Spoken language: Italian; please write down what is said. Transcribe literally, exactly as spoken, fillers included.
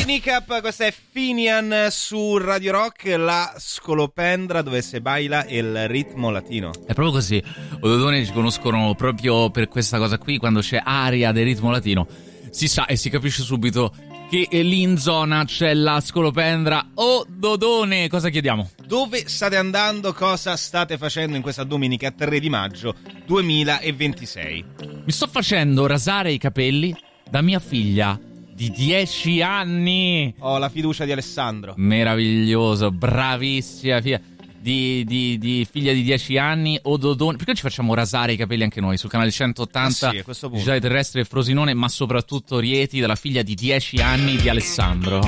Dominicap, questa è Finian su Radio Rock, la scolopendra dove si baila il ritmo latino. È proprio così. Ododone ci conoscono proprio per questa cosa qui, quando c'è aria del ritmo latino. Si sa e si capisce subito che lì in zona c'è la scolopendra. Oh Dodone, cosa chiediamo? Dove state andando? Cosa state facendo in questa domenica tre di maggio duemilaventisei? Mi sto facendo rasare i capelli da mia figlia di dieci anni. Ho la fiducia di Alessandro. Meraviglioso, bravissima figlia di, di, di figlia di dieci anni. Ododone. Perché ci facciamo rasare i capelli anche noi sul canale centottanta ah sì, a questo punto. Digitale Terrestre e Frosinone, ma soprattutto Rieti, della figlia di dieci anni di Alessandro.